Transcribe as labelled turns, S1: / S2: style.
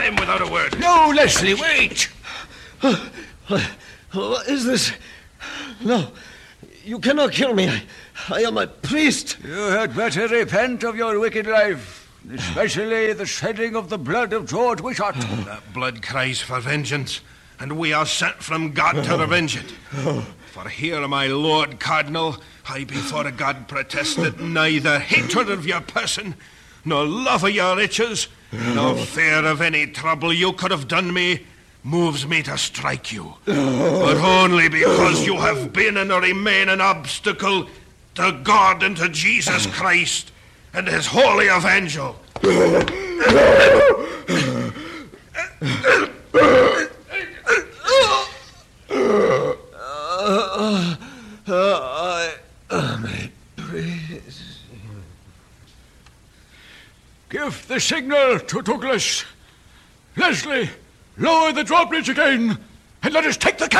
S1: at him without a word.
S2: No, Leslie, wait!
S3: What is this? No, you cannot kill me. I am a priest.
S2: You had better repent of your wicked life, especially the shedding of the blood of George Wishart.
S1: That blood cries for vengeance, and we are sent from God to revenge it. For here, my Lord Cardinal, I before God protest that neither hatred of your person, nor love of your riches, nor fear of any trouble you could have done me, moves me to strike you. But only because you have been and remain an obstacle to God and to Jesus Christ and his holy evangel.
S3: I am a priest.
S2: Give the signal to Douglas. Leslie, lower the drawbridge again, and let us take the castle.